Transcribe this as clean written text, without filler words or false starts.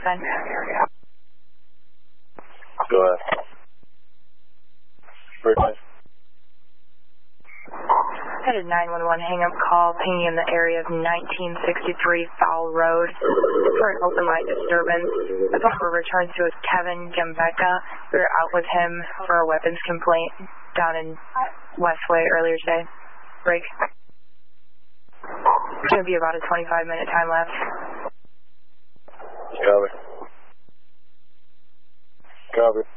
fine. Go ahead. Bridge. Had a 911 hang-up call pinging in the area of 1963 Fowl Road for an open light disturbance. The phone number returned to Kevin Gambecca. We were out with him for a weapons complaint down in Westway earlier today. Break. It's going to be about a 25-minute time left. Copy. Copy.